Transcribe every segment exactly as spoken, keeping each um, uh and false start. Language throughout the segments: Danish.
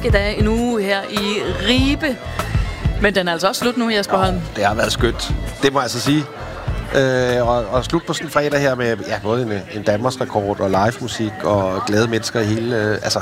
ganske dag en uge her i Ribe. Men den er altså også slut nu, Jesper Holm. Det har været skønt. Det må jeg altså sige. Øh, og, og slut på sådan en fredag her med ja, både en, en Danmarks rekord og live musik og glade mennesker i hele... Øh, altså,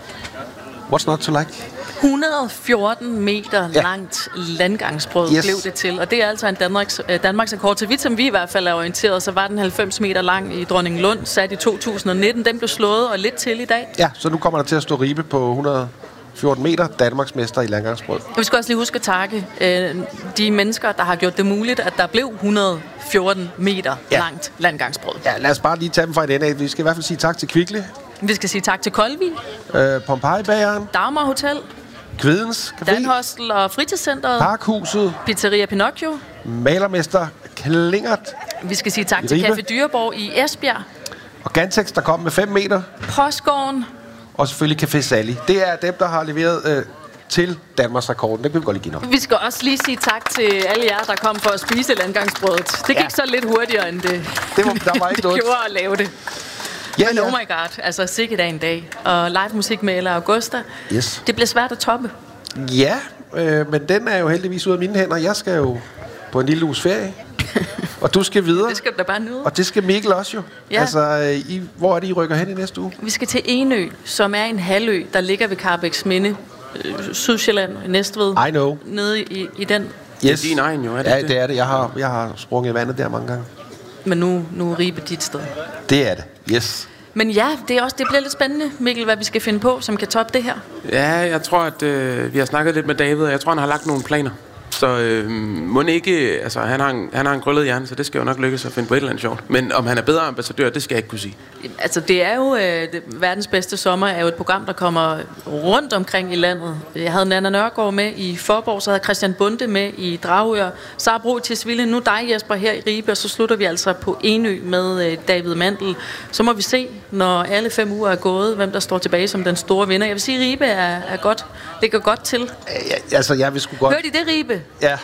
what's not to like? et hundrede og fjorten meter ja. langt landgangsbrød yes. blev det til. Og det er altså en Danmarks, øh, Danmarks rekord. Så vidt som vi i hvert fald er orienteret, så var den halvfems meter lang i Dronninglund, sat i to tusind og nitten. Den blev slået og lidt til i dag. Ja, så nu kommer der til at stå Ribe på et hundrede og fjorten meter, Danmarks mester i landgangsbrød. Vi skal også lige huske at takke øh, de mennesker, der har gjort det muligt, at der blev et hundrede og fjorten meter ja. langt landgangsbrød. Ja, lad os bare lige tage dem fra et ende af. Vi skal i hvert fald sige tak til Kvickly. Vi skal sige tak til Kolby. Øh, Pompeji-bageren. Dagmar Hotel. Kvidens Café. Danhostel og Fritidscenteret. Parkhuset. Pizzeria Pinocchio. Malermester Klingert. Vi skal sige tak til Café Dyreborg i Esbjerg. Og Gantex, der kom med fem meter. Postgården. Og selvfølgelig Café Sally. Det er dem, der har leveret øh, til Danmarks rekorden. Det kan vi godt lige give noget. Vi skal også lige sige tak til alle jer, der kom for at spise landgangsbrødet. Det gik ja. så lidt hurtigere, end det, det, var, der var ikke det noget. gjorde at lave det. Ja, Men ja. oh my god, altså sikkert af en dag. Og live musik med Ella Augusta. Yes. Det bliver svært at toppe. Ja, øh, men den er jo heldigvis ude af mine hænder. Jeg skal jo på en lille uges ferie. Og du skal videre. Det skal du da bare nyde. Og det skal Mikkel også jo. Ja. Altså, I, hvor er det, I rykker hen i næste uge? Vi skal til Enø, som er en halvø, der ligger ved Karrebæksminde, øh, Sydsjælland, Næstved. I know. Nede i, i den. Yes. Det er din egen jo, er det ja, ikke det er det. Jeg har, jeg har sprunget i vandet der mange gange. Men nu, nu er Ribe dit sted. Det er det. Yes. Men ja, det, er også, det bliver lidt spændende, Mikkel, hvad vi skal finde på, som kan toppe det her. Ja, jeg tror, at øh, vi har snakket lidt med David, og jeg tror, han har lagt nogle planer. Så øh, må ikke, altså han har, en, han har en krøllet hjerne, så det skal jo nok lykkes at finde på et eller andet sjovt. Men om han er bedre ambassadør, det skal jeg ikke kunne sige. Altså det er jo, øh, det, verdens bedste sommer er jo et program, der kommer rundt omkring i landet. Jeg havde Nanna Nørgaard med i Forborg, så havde Christian Bunde med i Dragør, Sara Bro til Tisvilde, nu dig Jesper her i Ribe, og så slutter vi altså på Enø med øh, David Mandel. Så må vi se, når alle fem uger er gået, hvem der står tilbage som den store vinder. Jeg vil sige, Ribe er, er godt, ligger godt til. Ja, altså jeg vil sgu godt... Hørte I det, Ribe? Ja.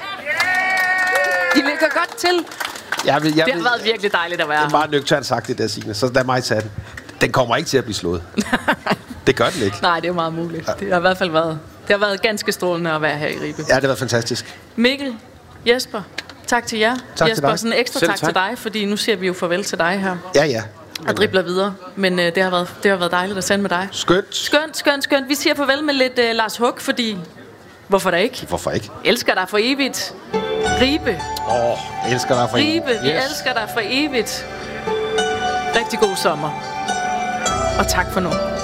De ligger godt til. Jeg vil, jeg det har vil, været virkelig dejligt at være. Det er bare nøgternt sagt det der, Signe. Så lad mig tage den. Den kommer ikke til at blive slået. Det gør den ikke. Nej, det er meget muligt. Ja. Det har i hvert fald været, det har været ganske strålende at være her i Ribe. Ja, det har været fantastisk. Mikkel, Jesper, tak til jer. Tak Jesper, til dig. sådan en ekstra tak, tak til dig, fordi nu siger vi jo farvel til dig her. Ja, ja. Og dribler videre. Men øh, det, har været, det har været dejligt at sende med dig. Skønt. Skønt, skønt, skønt. Vi siger farvel med lidt øh, Lars Hug, fordi... Hvorfor da ikke? Hvorfor ikke? Elsker dig for evigt. Ribe. Åh, oh, elsker dig for Ribe, evigt. Ribe, vi yes. elsker dig for evigt. Rigtig god sommer. Og tak for nu.